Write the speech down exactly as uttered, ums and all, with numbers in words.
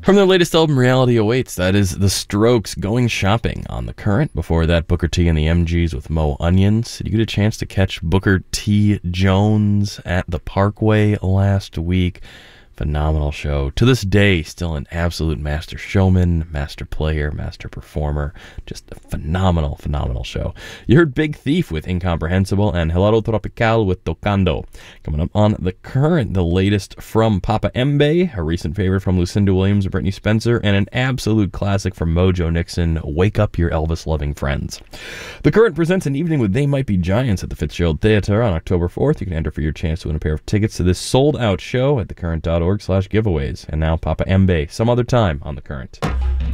From their latest album, Reality Awaits, that is The Strokes, Going Shopping on The Current. Before that, Booker T and the M Gs with Mo Onions. Did you get a chance to catch Booker T. Jones at the Parkway last week? Phenomenal show. To this day, still an absolute master showman, master player, master performer. Just a phenomenal, phenomenal show. You heard Big Thief with Incomprehensible and Helado Tropical with Tocando. Coming up on The Current, the latest from Papa Embe, a recent favorite from Lucinda Williams and Brittany Spencer, and an absolute classic from Mojo Nixon, Wake Up Your Elvis-Loving Friends. The Current presents an evening with They Might Be Giants at the Fitzgerald Theater on October fourth. You can enter for your chance to win a pair of tickets to this sold-out show at thecurrent dot org slash giveaways. And now Papa Embe, some other time on The Current.